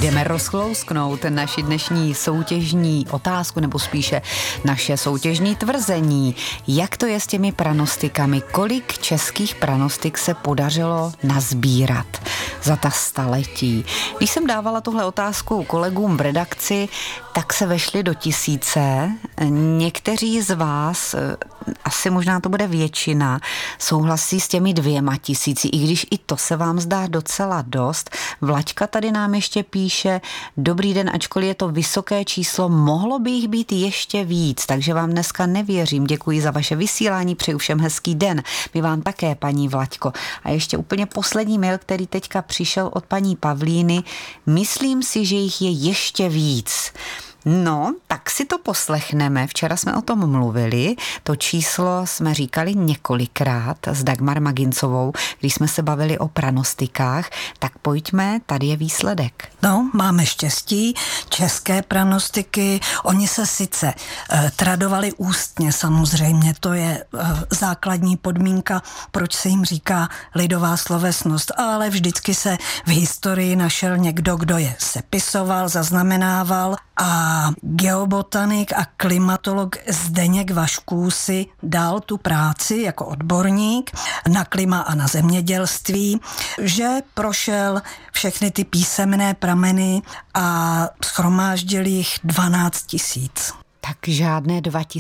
Jdeme rozklousknout naši dnešní soutěžní otázku, nebo spíše naše soutěžní tvrzení. Jak to je s těmi pranostikami? Kolik českých pranostik se podařilo nazbírat za ta staletí? Když jsem dávala tuhle otázku kolegům v redakci, tak se vešli do tisíce. Někteří z vás, asi možná to bude většina, souhlasí s těmi 2000, i když i to se vám zdá docela dost. Vlaďka tady nám ještě píše: dobrý den, ačkoliv je to vysoké číslo, mohlo by jich být ještě víc, takže vám dneska nevěřím. Děkuji za vaše vysílání, přeju všem hezký den. My vám také, paní Vlaďko. A ještě úplně poslední mail, který teďka přišel od paní Pavlíny. Myslím si, že jich je ještě víc. No, tak si to poslechneme. Včera jsme o tom mluvili. To číslo jsme říkali několikrát s Dagmar Magincovou, když jsme se bavili o pranostikách. Tak pojďme, tady je výsledek. No, máme štěstí. České pranostiky, oni se sice tradovali ústně, samozřejmě, to je základní podmínka, proč se jim říká lidová slovesnost, ale vždycky se v historii našel někdo, kdo je sepisoval, zaznamenával, a geobotanik a klimatolog Zdeněk Vašků si dal tu práci jako odborník na klima a na zemědělství, že prošel všechny ty písemné prameny a shromáždil jich 12 000. Tak žádné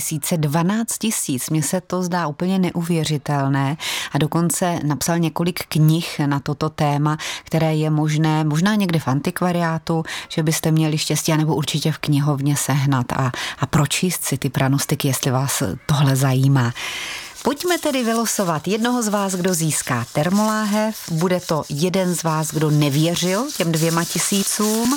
12 000. Mně se to zdá úplně neuvěřitelné a dokonce napsal několik knih na toto téma, které je možné, možná někde v antikvariátu, že byste měli štěstí, anebo určitě v knihovně sehnat a pročíst si ty pranostiky, jestli vás tohle zajímá. Pojďme tedy vylosovat jednoho z vás, kdo získá termoláhev. Bude to jeden z vás, kdo nevěřil těm 2000.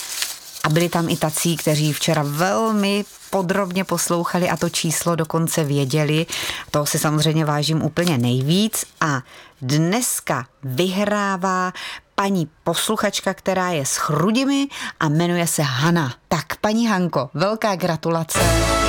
A byli tam i tací, kteří včera velmi podrobně poslouchali a to číslo dokonce věděli. To si samozřejmě vážím úplně nejvíc. A dneska vyhrává paní posluchačka, která je s Chrudimi a jmenuje se Hana. Tak, paní Hanko, velká gratulace.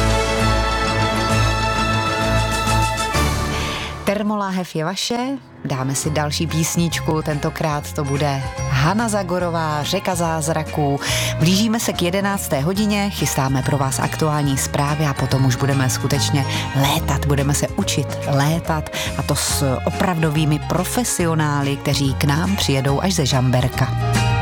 Termoláhev je vaše, dáme si další písničku, tentokrát to bude Hana Zagorová, Řeka zázraků. Blížíme se k 11. hodině, chystáme pro vás aktuální zprávy a potom už budeme skutečně létat, budeme se učit létat a to s opravdovými profesionály, kteří k nám přijedou až ze Žamberka.